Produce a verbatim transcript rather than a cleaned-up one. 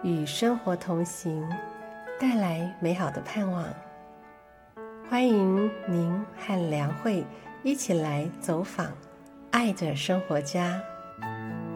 与生活同行，带来美好的盼望。欢迎您和良慧一起来走访爱的生活家。